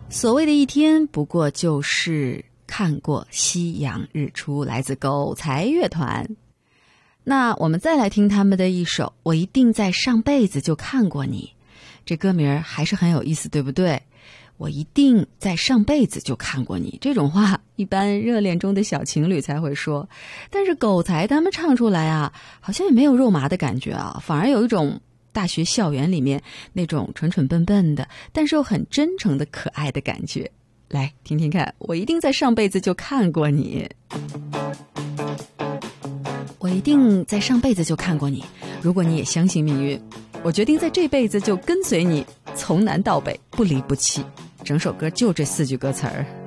所谓的一天，不过就是看过夕阳日出，来自狗才乐团。那我们再来听他们的一首《我一定在上辈子就看过你》，这歌名还是很有意思，对不对？我一定在上辈子就看过你，这种话一般热恋中的小情侣才会说，但是狗才他们唱出来啊，好像也没有肉麻的感觉啊，反而有一种大学校园里面那种蠢蠢笨笨的，但是又很真诚的可爱的感觉。来听听看，我一定在上辈子就看过你。我一定在上辈子就看过你，如果你也相信命运，我决定在这辈子就跟随你，从南到北，不离不弃。整首歌就这4句歌词儿。